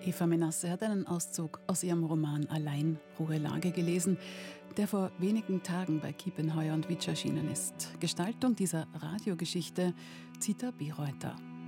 Eva Menasse hat einen Auszug aus ihrem Roman Allein, Ruhelage gelesen, der vor wenigen Tagen bei Kiepenheuer und Witsch erschienen ist. Gestaltung dieser Radiogeschichte Zita Bereuter.